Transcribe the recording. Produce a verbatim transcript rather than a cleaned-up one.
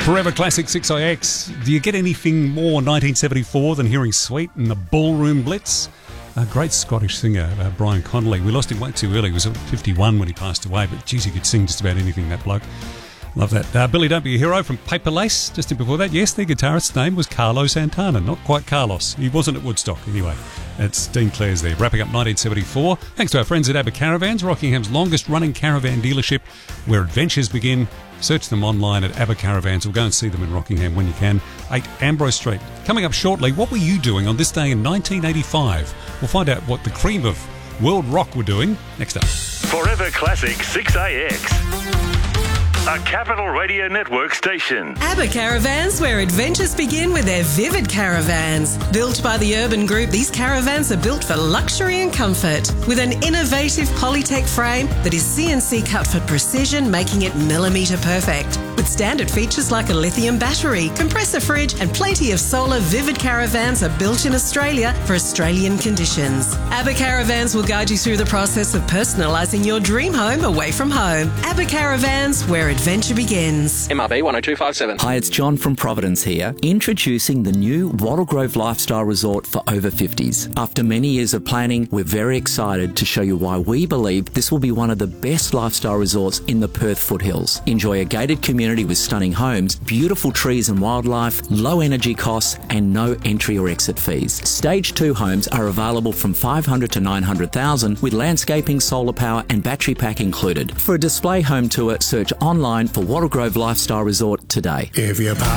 Forever Classic six I X. Do you get anything more nineteen seventy-four than hearing Sweet and the Ballroom Blitz? A great Scottish singer, uh, Brian Connolly. We lost him way too early. He was at fifty-one when he passed away, but geez, he could sing just about anything, that bloke. Love that. Uh, Billy Don't Be a Hero from Paper Lace. Just before that, yes, their guitarist's name was Carlo Santana. Not quite Carlos. He wasn't at Woodstock anyway. It's Dean Clare's there. Wrapping up nineteen seventy-four. Thanks to our friends at ABBA Caravans, Rockingham's longest running caravan dealership where adventures begin. Search them online at ABBA Caravans or go and see them in Rockingham when you can. eight Ambrose Street. Coming up shortly, what were you doing on this day in nineteen eighty-five? We'll find out what the cream of world rock were doing next up. Forever Classic six A X. A Capital Radio Network station. ABBA Caravans, where adventures begin with their vivid caravans. Built by the Urban Group, these caravans are built for luxury and comfort. With an innovative Polytech frame that is C N C cut for precision, making it millimetre perfect. With standard features like a lithium battery, compressor fridge and plenty of solar, Vivid Caravans are built in Australia for Australian conditions. ABBA Caravans will guide you through the process of personalising your dream home away from home. ABBA Caravans, where adventure begins. M R B one oh two five seven. Hi, it's John from Providence here, introducing the new Wattle Grove Lifestyle Resort for over fifties. After many years of planning, we're very excited to show you why we believe this will be one of the best lifestyle resorts in the Perth foothills. Enjoy a gated community with stunning homes, beautiful trees and wildlife, low energy costs and no entry or exit fees. Stage two homes are available from five hundred to nine hundred thousand with landscaping, solar power and battery pack included. For a display home tour, search online for Wattle Grove Lifestyle Resort today. If you